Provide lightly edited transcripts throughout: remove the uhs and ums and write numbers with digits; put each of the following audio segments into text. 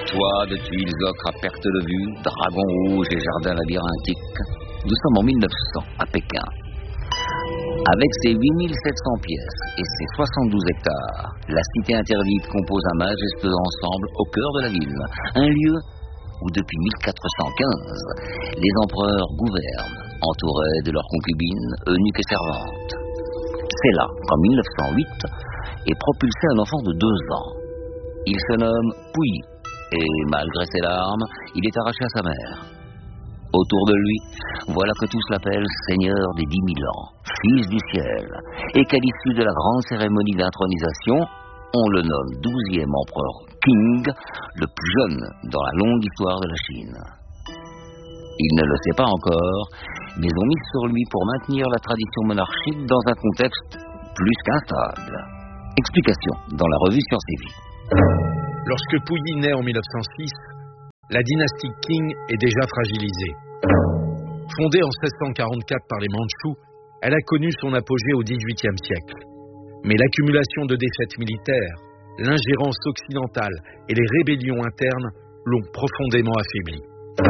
Toits de tuiles ocre à perte de vue, dragons rouges et jardins labyrinthiques. Nous sommes en 1900, à Pékin. Avec ses 8700 pièces et ses 72 hectares, la cité interdite compose un majestueux ensemble au cœur de la ville. Un lieu où depuis 1415, les empereurs gouvernent, entourés de leurs concubines, eunuques et servantes. C'est là qu'en 1908 est propulsé un enfant de 2 ans. Il se nomme Puyi et malgré ses larmes, il est arraché à sa mère. Autour de lui, voilà que tous l'appellent Seigneur des 10 000 ans, Fils du ciel, et qu'à l'issue de la grande cérémonie d'intronisation, on le nomme 12e empereur Qing, le plus jeune dans la longue histoire de la Chine. Il ne le sait pas encore, mais on mise sur lui pour maintenir la tradition monarchique dans un contexte plus qu'instable. Explication dans la revue Science et Vie. Lorsque Puyi naît en 1906, la dynastie Qing est déjà fragilisée. Fondée en 1644 par les Mandchous, elle a connu son apogée au XVIIIe siècle. Mais l'accumulation de défaites militaires, l'ingérence occidentale et les rébellions internes l'ont profondément affaiblie.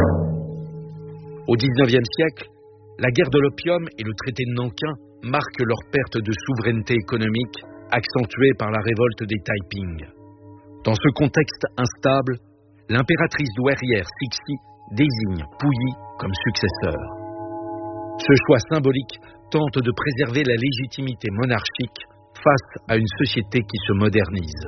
Au XIXe siècle, la guerre de l'opium et le traité de Nankin marquent leur perte de souveraineté économique, accentuée par la révolte des Taiping. Dans ce contexte instable, l'impératrice douairière Cixi désigne Puyi comme successeur. Ce choix symbolique tente de préserver la légitimité monarchique face à une société qui se modernise.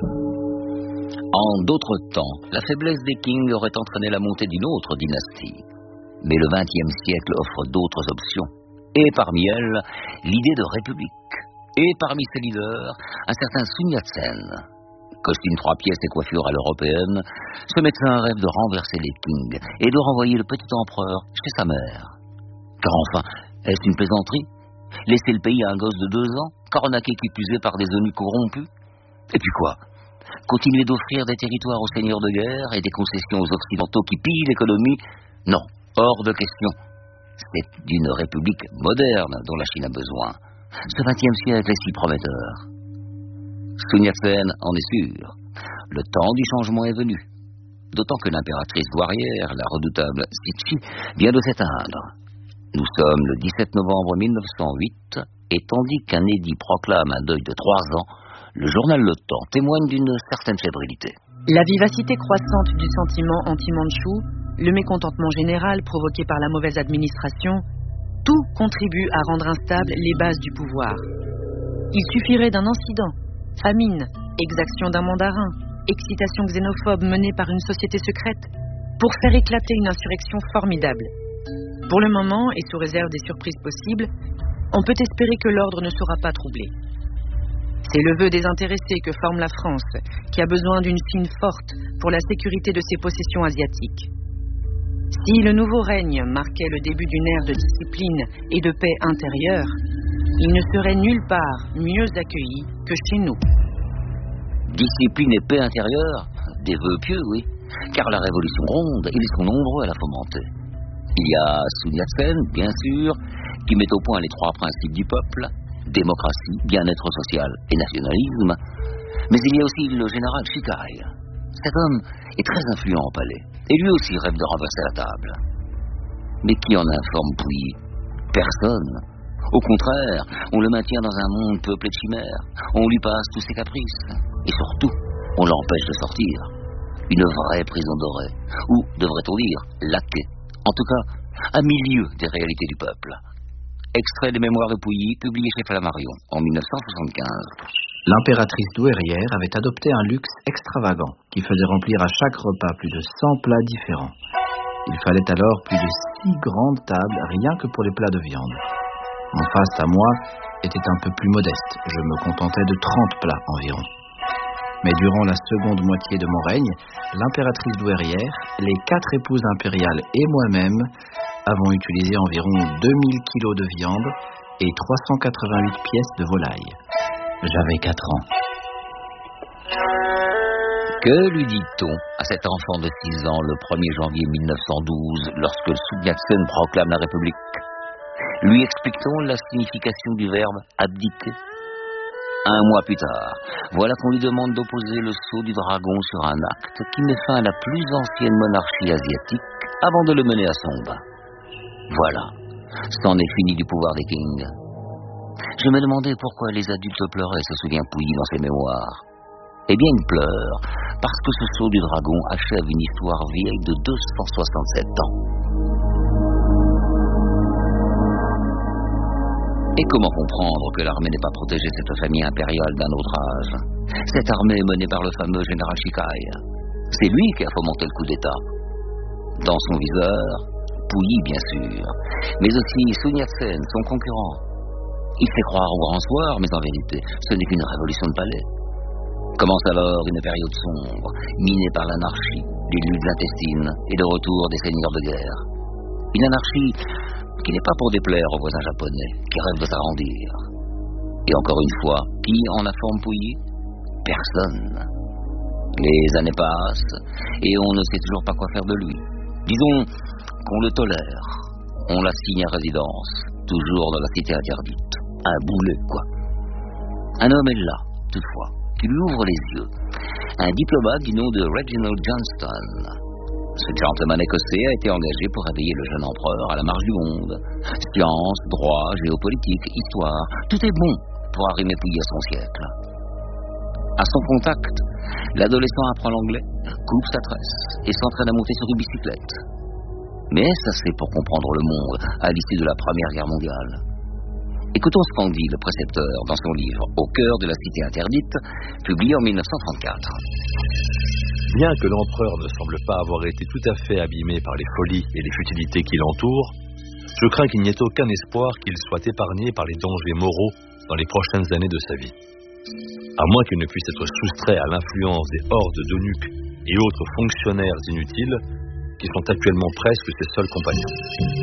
En d'autres temps, la faiblesse des Qing aurait entraîné la montée d'une autre dynastie. Mais le XXe siècle offre d'autres options. Et parmi elles, l'idée de république. Et parmi ses leaders, un certain Sun Yat-sen. Costume 3 pièces et coiffure à l'européenne, ce médecin rêve de renverser les Qing et de renvoyer le petit empereur chez sa mère. Car enfin, est-ce une plaisanterie? Laisser le pays à un gosse de 2 ans, cornaqué qui plus est par des eunuques corrompus? Et puis quoi? Continuer d'offrir des territoires aux seigneurs de guerre et des concessions aux occidentaux qui pillent l'économie? Non, hors de question. C'est d'une république moderne dont la Chine a besoin. Ce XXe siècle est si prometteur. Sun Yat-sen en est sûr. Le temps du changement est venu. D'autant que l'impératrice douairière, la redoutable Cixi, vient de s'éteindre. Nous sommes le 17 novembre 1908, et tandis qu'un édit proclame un deuil de 3 ans, le journal Le Temps témoigne d'une certaine fébrilité. La vivacité croissante du sentiment anti-mandchou, le mécontentement général provoqué par la mauvaise administration, tout contribue à rendre instables les bases du pouvoir. Il suffirait d'un incident, famine, exaction d'un mandarin, excitation xénophobe menée par une société secrète, pour faire éclater une insurrection formidable. Pour le moment, et sous réserve des surprises possibles, on peut espérer que l'ordre ne sera pas troublé. C'est le vœu désintéressé que forme la France, qui a besoin d'une Chine forte pour la sécurité de ses possessions asiatiques. Si le nouveau règne marquait le début d'une ère de discipline et de paix intérieure, il ne serait nulle part mieux accueilli que chez nous. Discipline et paix intérieure? Des vœux pieux, oui, car la révolution ronde, ils sont nombreux à la fomenter. Il y a Sun Yat-sen, bien sûr, qui met au point les 3 principes du peuple, démocratie, bien-être social et nationalisme. Mais il y a aussi le général Chikai. Cet homme est très influent au palais, et lui aussi rêve de renverser la table. Mais qui en informe Puyi? Personne. Au contraire, on le maintient dans un monde peuplé de chimères, on lui passe tous ses caprices, et surtout, on l'empêche de sortir. Une vraie prison dorée, ou, devrait-on dire, laquée. En tout cas, à milieu des réalités du peuple. Extrait des mémoires de Puyi, publié chez Flammarion en 1975. L'impératrice douairière avait adopté un luxe extravagant qui faisait remplir à chaque repas plus de 100 plats différents. Il fallait alors plus de 6 grandes tables rien que pour les plats de viande. Mon face à moi était un peu plus modeste, je me contentais de 30 plats environ. Mais durant la seconde moitié de mon règne, l'impératrice douairière, les 4 épouses impériales et moi-même avons utilisé environ 2000 kilos de viande et 388 pièces de volaille. J'avais 4 ans. Que lui dit-on à cet enfant de 6 ans le 1er janvier 1912 lorsque Sun Yat-sen proclame la République? Lui explique-t-on la signification du verbe abdiquer? Un mois plus tard, voilà qu'on lui demande d'opposer le sceau du dragon sur un acte qui met fin à la plus ancienne monarchie asiatique avant de le mener à son bas. Voilà, c'en est fini du pouvoir des kings. Je me demandais pourquoi les adultes pleuraient, se souvient Pouilly dans ses mémoires. Eh bien, ils pleurent parce que ce sceau du dragon achève une histoire vieille de 267 ans. Et comment comprendre que l'armée n'ait pas protégé cette famille impériale d'un autre âge? Cette armée est menée par le fameux général Shikai. C'est lui qui a fomenté le coup d'État. Dans son viseur, Pouilly bien sûr, mais aussi Sun Yat-sen, son concurrent. Il fait croire au grand soir, mais en vérité, ce n'est qu'une révolution de palais. Commence alors une période sombre, minée par l'anarchie, les luttes intestines et le retour des seigneurs de guerre. Une anarchie qui n'est pas pour déplaire aux voisins japonais, qui rêvent de s'agrandir. Et encore une fois, qui en informe Pouilly? Personne. Les années passent, et on ne sait toujours pas quoi faire de lui. Disons qu'on le tolère. On l'assigne à résidence, toujours dans la cité interdite. Un boulet, quoi. Un homme est là, toutefois, qui lui ouvre les yeux. Un diplomate du nom de Reginald Johnston. Ce gentleman écossais a été engagé pour réveiller le jeune empereur à la marche du monde. Science, droit, géopolitique, histoire, tout est bon pour arrimer Pouilly à son siècle. À son contact, l'adolescent apprend l'anglais, coupe sa tresse et s'entraîne à monter sur une bicyclette. Mais est-ce assez pour comprendre le monde à l'issue de la Première Guerre mondiale? Écoutons ce qu'en dit le précepteur dans son livre « Au cœur de la cité interdite », publié en 1934. Bien que l'empereur ne semble pas avoir été tout à fait abîmé par les folies et les futilités qui l'entourent, je crains qu'il n'y ait aucun espoir qu'il soit épargné par les dangers moraux dans les prochaines années de sa vie. À moins qu'il ne puisse être soustrait à l'influence des hordes d'eunuques et autres fonctionnaires inutiles qui sont actuellement presque ses seuls compagnons.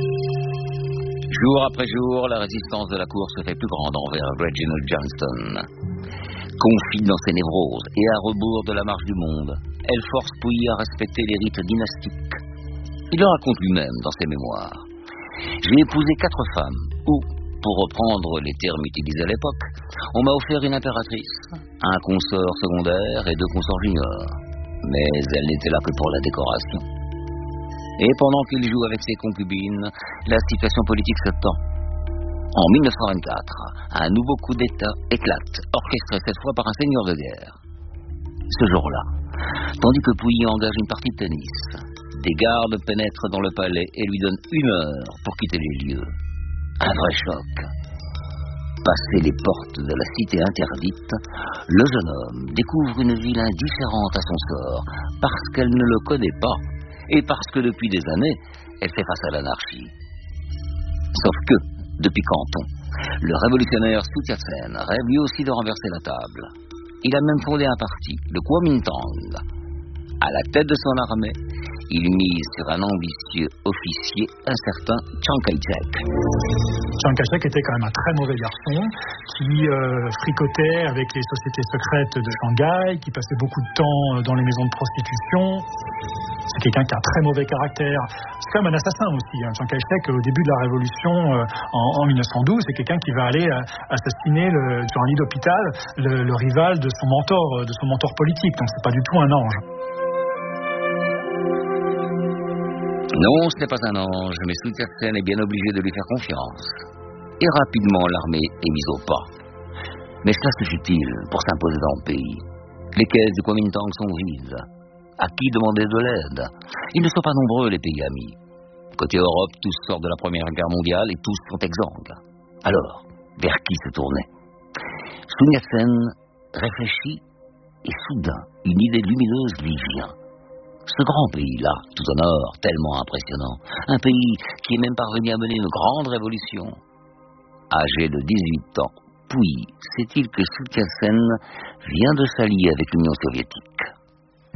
Jour après jour, la résistance de la cour se fait plus grande envers Reginald Johnston. Confie dans ses névroses et à rebours de la marche du monde, elle force Pouilly à respecter les rites dynastiques. Il le raconte lui-même dans ses mémoires. J'ai épousé 4 femmes, ou, pour reprendre les termes utilisés à l'époque, on m'a offert une impératrice, un consort secondaire et 2 consorts juniors. Mais elle n'était là que pour la décoration. Et pendant qu'il joue avec ses concubines, la situation politique se tend. En 1924, un nouveau coup d'État éclate, orchestré cette fois par un seigneur de guerre. Ce jour-là, tandis que Pouilly engage une partie de tennis, des gardes pénètrent dans le palais et lui donnent 1 heure pour quitter les lieux. Un vrai choc. Passé les portes de la cité interdite, le jeune homme découvre une ville indifférente à son sort, parce qu'elle ne le connaît pas, et parce que depuis des années, elle fait face à l'anarchie. Sauf que, depuis Canton, le révolutionnaire Sun Yat-sen rêve lui aussi de renverser la table. Il a même fondé un parti, le Kuomintang. À la tête de son armée, il mise sur un ambitieux officier, un certain Chiang Kai-shek. Chiang Kai-shek était quand même un très mauvais garçon qui fricotait avec les sociétés secrètes de Shanghai, qui passait beaucoup de temps dans les maisons de prostitution. C'est quelqu'un qui a un très mauvais caractère. C'est quand même un assassin aussi. Chiang Kai-shek, au début de la Révolution, en 1912, c'est quelqu'un qui va aller assassiner sur un lit d'hôpital le rival de son mentor politique. Donc c'est pas du tout un ange. Non, ce n'est pas un ange, mais Sun Yat-sen est bien obligé de lui faire confiance. Et rapidement, l'armée est mise au pas. Mais cela suffit-il pour s'imposer dans le pays? Les caisses du Kuomintang sont vides. À qui demander de l'aide? Ils ne sont pas nombreux, les pays amis. Côté Europe, tous sortent de la Première Guerre mondiale et tous sont exsangues. Alors, vers qui se tourner? Sun Yat-sen réfléchit et soudain, une idée lumineuse lui vient. Ce grand pays-là, tout au nord, tellement impressionnant, un pays qui est même parvenu à mener une grande révolution. Âgé de 18 ans, puis sait-il que Sun Yat-sen vient de s'allier avec l'Union soviétique.